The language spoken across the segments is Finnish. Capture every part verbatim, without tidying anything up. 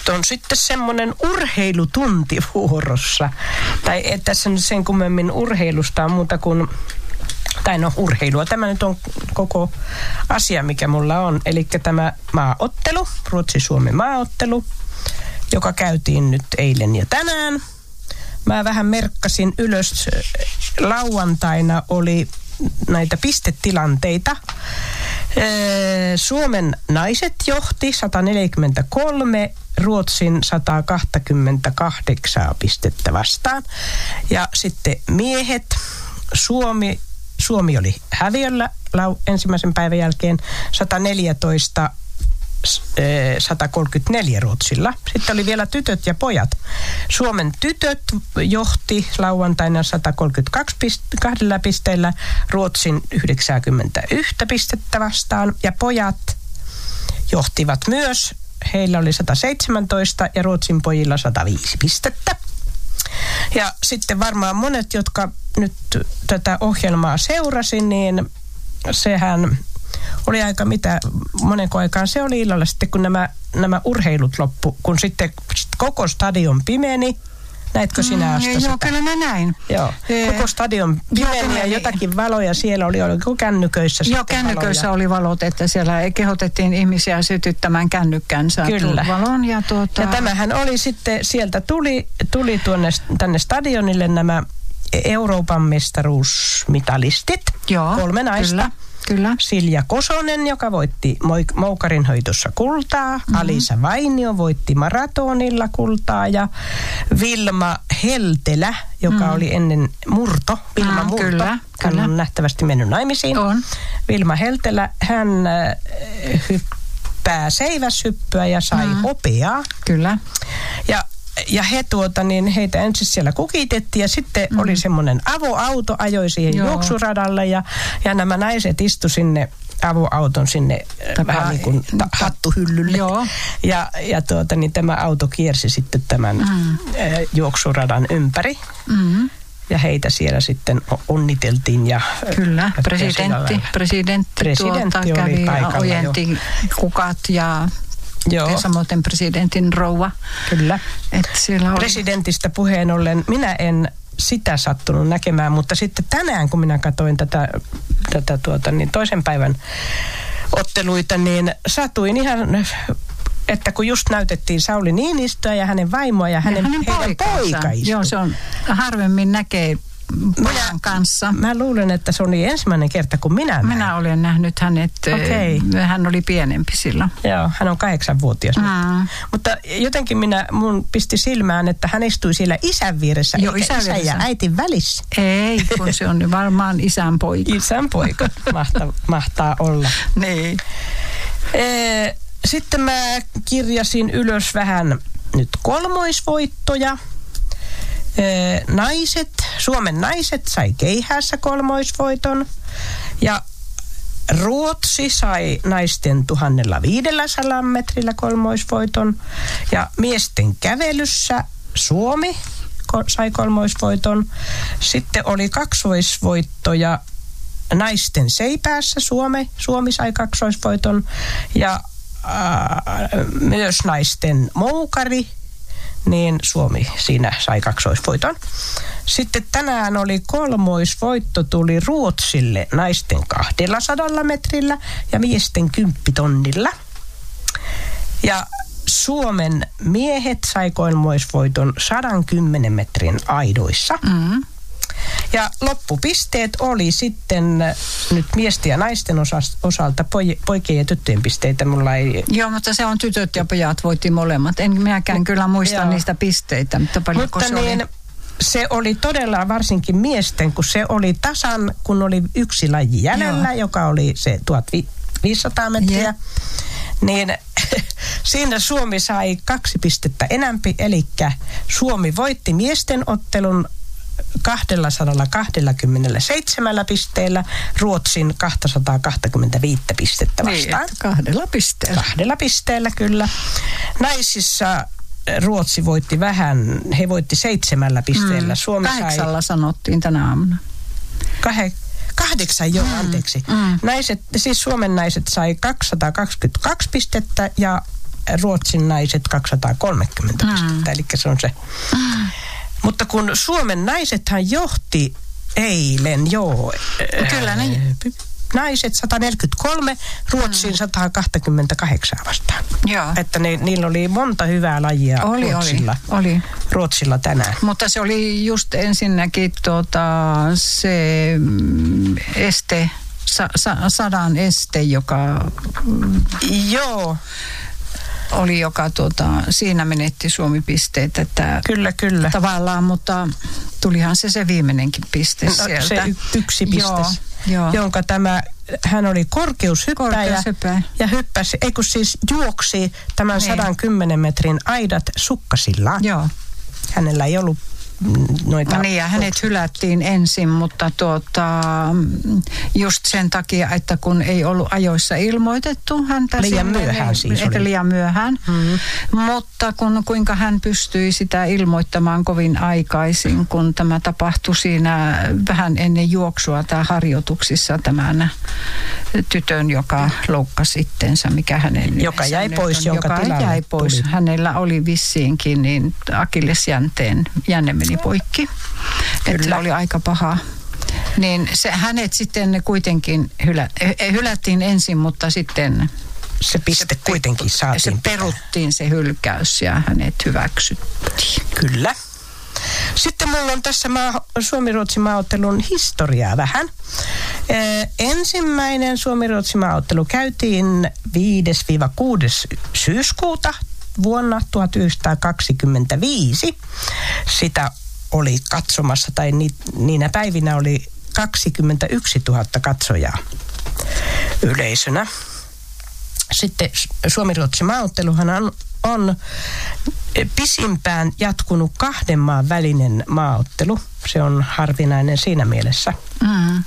on sitten semmoinen urheilutunti vuorossa. Tai ei tässä nyt sen kummemmin urheilusta on muuta kuin, tai no urheilua. Tämä nyt on koko asia, mikä mulla on. Eli tämä maaottelu, Ruotsi-Suomi maaottelu, joka käytiin nyt eilen ja tänään. Mä vähän merkkasin ylös. Lauantaina oli näitä pistetilanteita. Suomen naiset johti sata neljäkymmentäkolme, Ruotsin sata kaksikymmentäkahdeksan pistettä vastaan. Ja sitten miehet, Suomi, Suomi oli häviöllä ensimmäisen päivän jälkeen sata neljätoista, sata kolmekymmentäneljä Ruotsilla. Sitten oli vielä tytöt ja pojat. Suomen tytöt johti lauantaina sata kolmekymmentäkaksi piste- kahdella pisteellä, Ruotsin yhdeksänkymmentäyksi pistettä vastaan. Ja pojat johtivat myös. Heillä oli sata seitsemäntoista ja Ruotsin pojilla sata viisi pistettä. Ja sitten varmaan monet, jotka nyt tätä ohjelmaa seurasi, niin sehän oli aika mitä, monenko aikaan se oli illalla sitten, kun nämä, nämä urheilut loppu, kun sitten koko stadion pimeni. Näetkö sinä, Asta, mm, Joo, kyllä mä näin. Joo, e- koko stadion pimeni ja jotakin valoja siellä oli, oliko kännyköissä Joo, kännyköissä valoja. Oli valot, että siellä kehotettiin ihmisiä sytyttämään kännykkänsä valon. Ja, tuota... ja tämähän oli sitten, sieltä tuli, tuli tuonne, tänne stadionille nämä Euroopan mestaruusmitalistit, Joo, kolme naista. Kyllä. Kyllä. Silja Kosonen, joka voitti moukarinhoidossa kultaa. Mm-hmm. Alisa Vainio voitti maratonilla kultaa. Ja Vilma Heltelä, joka mm-hmm. oli ennen Murto. Vilma mm, Murto. Kyllä, hän kyllä. on nähtävästi mennyt naimisiin. On. Vilma Heltelä, hän hyppää seiväshyppyä ja sai mm. hopeaa. Kyllä. Ja Ja he tuota, niin heitä ensin siellä kukitettiin ja sitten mm. oli semmoinen avoauto, ajoi siihen Joo. juoksuradalle ja, ja nämä naiset istu sinne avoauton sinne tämä, vähän niin kuin ta- hattuhyllylle. Joo. Ja, ja tuota, niin tämä auto kiersi sitten tämän mm. ä, juoksuradan ympäri. Mm. Ja heitä siellä sitten onniteltiin. Ja, Kyllä, presidentti, presidentti, presidentti tuota, kävi paikalla, ojenti jo. Kukat ja... Joo. Ja samoin presidentin rouva. Kyllä. Et siellä oli... Presidentistä puheen ollen minä en sitä sattunut näkemään, mutta sitten tänään kun minä katsoin tätä, tätä tuota, niin toisen päivän otteluita, niin satuin ihan, että kun just näytettiin Sauli Niinistöä ja hänen vaimoa ja hänen, ja hänen heidän poika istui. Joo, se on harvemmin näkee pojan kanssa. Mä luulen, että se oli ensimmäinen kerta, kun minä näin. Minä olen nähnyt hänet. Okay. Hän oli pienempi silloin. Joo, hän on kahdeksanvuotias. Mm. Mutta jotenkin minä, mun pisti silmään, että hän istui siellä isän vieressä, Joo, eikä isän isän ja äitin välissä. Ei, kun se on varmaan isän poika. Isän poika mahtaa, mahtaa olla. Niin. E, sitten mä kirjasin ylös vähän nyt kolmoisvoittoja. Naiset, Suomen naiset sai keihäässä kolmoisvoiton ja Ruotsi sai naisten tuhannella viidelläsadalla metrillä kolmoisvoiton ja miesten kävelyssä Suomi sai kolmoisvoiton. Sitten oli kaksoisvoittoja naisten seipäässä, Suomi, Suomi sai kaksoisvoiton ja äh, myös naisten moukari, niin Suomi siinä sai kaksoisvoiton. Sitten tänään oli kolmoisvoitto, tuli Ruotsille naisten kahdellasadalla metrillä ja miesten kymppitonnilla. Ja Suomen miehet sai kolmoisvoiton sadankymmenen metrin aidoissa. Mm. Ja loppupisteet oli sitten nyt miesten ja naisten osalta poikien ja tyttöjen pisteitä. Mulla ei... Joo, mutta se on tytöt ja pojat voitti molemmat. En minäkään kyllä muista Joo. niistä pisteitä, mutta paljonko mutta se niin, oli? Se oli todella varsinkin miesten, kun se oli tasan, kun oli yksi laji jäljellä, Joo. joka oli se tuhatviisisataa metriä. Yeah. Niin siinä Suomi sai kaksi pistettä enämpi, eli Suomi voitti miesten ottelun kaksisataakaksikymmentäseitsemän pisteellä, Ruotsin kaksisataakaksikymmentäviisi pistettä vastaan. Niin, kahdella pisteellä. Kahdella pisteellä, kyllä. Naisissa Ruotsi voitti vähän, he voitti seitsemällä pisteellä. Mm, Suomi kahdeksalla sai... sanottiin tänä aamuna. Kah- kahdeksan, joo, mm, anteeksi. Mm. Naiset, siis Suomen naiset sai kaksisataakaksikymmentäkaksi pistettä ja Ruotsin naiset kaksisataakolmekymmentä mm. pistettä, eli se on se. Mm. Mutta kun Suomen naisethan johti eilen, joo. Kyllä ne. Naiset sata neljäkymmentäkolme, Ruotsin sata kaksikymmentäkahdeksan vastaan. Joo. Että ne, niillä oli monta hyvää lajia oli, Ruotsilla, oli, oli. Ruotsilla tänään. Mutta se oli just ensinnäkin tuota, se este, sa, sa, sadan este, joka... Joo. Oli, joka tuota, siinä menetti Suomi pisteet. Että kyllä, kyllä. Tavallaan, mutta tulihan se se viimeinenkin piste no, sieltä. Se y- yksi piste, joo, joo. jonka tämä, hän oli korkeushyppäjä, korkeushyppäjä. ja hyppäsi, ei kun siis juoksi tämän niin. sata kymmenen metrin aidat sukkasillaan. Joo. Hänellä ei ollut noita... No niin, ja hänet hylättiin ensin, mutta tuota, just sen takia, että kun ei ollut ajoissa ilmoitettu häntä... Liian sinne, myöhään niin, siis että oli. liian myöhään. Mm-hmm. Mutta kun, kuinka hän pystyi sitä ilmoittamaan kovin aikaisin, kun tämä tapahtui siinä vähän ennen juoksua tai harjoituksissa tämän tytön, joka loukkasi itsensä, mikä hänen... Joka jäi pois, on, jonka joka tilalle jäi pois. Tuli. Hänellä oli vissiinkin niin akillesjänteen jänne meni poikki. Että oli aika paha. Niin se, hänet sitten kuitenkin hylä, hylättiin ensin, mutta sitten... Se piste kuitenkin saatiin. Se peruttiin se hylkäys ja hänet hyväksyttiin. Kyllä. Sitten mulla on tässä maa, Suomi-Ruotsin maaottelun historiaa vähän. Ee, ensimmäinen Suomi-Ruotsin maaottelu käytiin viides kuudes syyskuuta vuonna tuhatyhdeksänsataakaksikymmentäviisi. Sitä oli katsomassa, tai ni, niinä päivinä oli kaksikymmentäyksituhatta katsojaa yleisönä. Sitten Suomi-Ruotsin maaotteluhan on, on pisimpään jatkunut kahden maan välinen maaottelu. Se on harvinainen siinä mielessä. Mm.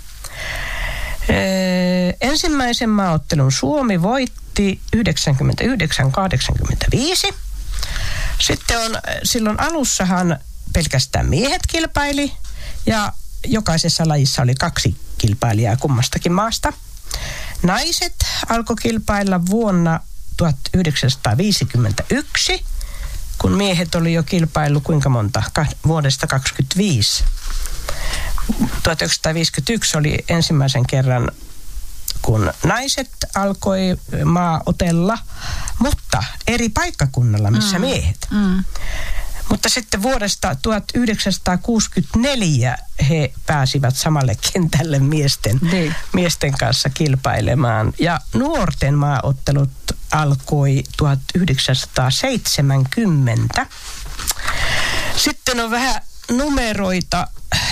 Ee, ensimmäisen maaottelun Suomi voitti yhdeksänkymmentäyhdeksän kahdeksankymmentäviisi. Sitten on, silloin alussahan pelkästään miehet kilpaili ja jokaisessa lajissa oli kaksi kilpailijaa kummastakin maasta. Naiset alkoi kilpailla vuonna tuhatyhdeksänsataaviisikymmentäyksi, kun miehet oli jo kilpaillut kuinka monta? Vuodesta kaksikymmentäviisi. tuhatyhdeksänsataaviisikymmentäyksi oli ensimmäisen kerran, kun naiset alkoi maaotella, mutta eri paikkakunnalla, missä mm. miehet. Mm. Mutta sitten vuodesta tuhatyhdeksänsataakuusikymmentäneljä he pääsivät samalle kentälle miesten, niin. miesten kanssa kilpailemaan. Ja nuorten maaottelut alkoi tuhatyhdeksänsataaseitsemänkymmentä. Sitten on vähän numeroita.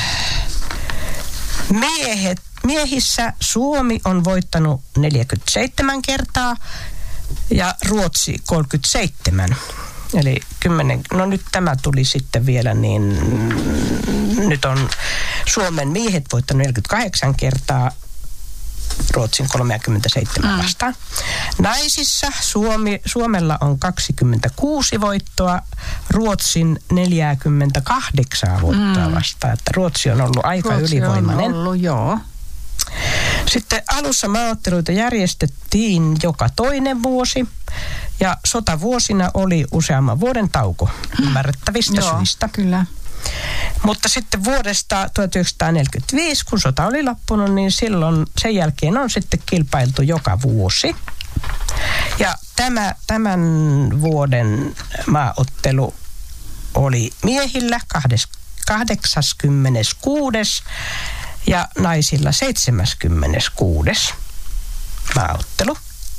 Miehet, miehissä Suomi on voittanut neljäkymmentäseitsemän kertaa ja Ruotsi kolmekymmentäseitsemän. Eli kymmenen, no nyt tämä tuli sitten vielä, niin nyt on Suomen miehet voittanut neljäkymmentäkahdeksan kertaa, Ruotsin kolmekymmentäseitsemän vastaan. Naisissa Suomi, Suomella on kaksikymmentäkuusi voittoa, Ruotsin neljäkymmentäkahdeksan voittoa vastaan. Että Ruotsi on ollut aika Ruotsi ylivoimainen. On ollut, joo. Sitten alussa maaotteluita järjestettiin joka toinen vuosi ja sotavuosina oli useamman vuoden tauko ymmärrettävistä Joo, syistä. Kyllä. Mutta sitten vuodesta tuhatyhdeksänsataaneljäkymmentäviisi, kun sota oli loppunut, niin silloin sen jälkeen on sitten kilpailtu joka vuosi. Ja tämä, tämän vuoden maaottelu oli miehillä kahdeksaskymmeneskuudes ja naisilla seitsemäskymmeneskuudes maaottelu.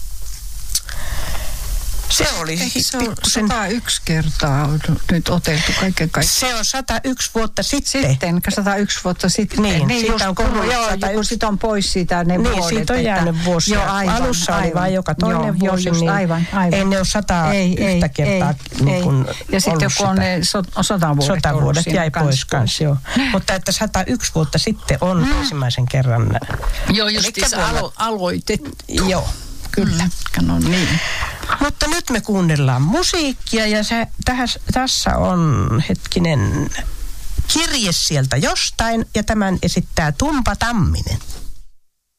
Se oli se on sata yksi kertaa on nyt oteltu kaiken kaikkiaan. Se on sata yksi vuotta sitten. Sitten, sata yksi vuotta sitten. Niin, niin siitä on kulunut joo, sata yksi. kun sit on pois siitä ne niin, vuodet. siitä on jäänyt vuosia. Joo, aivan, alussa aivan. oli vain joka toinen joo, vuosi, joo, just, niin aivan, aivan. ei ne ole sata ei, yhtä ei, kertaa ei, niin kuin ja sitten kun on ne so, sotavuodet, sotavuodet jäi pois kanssa, joo. Mutta että sata yksi vuotta sitten on mm. ensimmäisen kerran. Joo, justiinsa alo- aloitettu. Joo, kyllä. Mm. No niin. Mutta nyt me kuunnellaan musiikkia ja se, tähäs, tässä on hetkinen kirje sieltä jostain ja tämän esittää Tumpa Tamminen.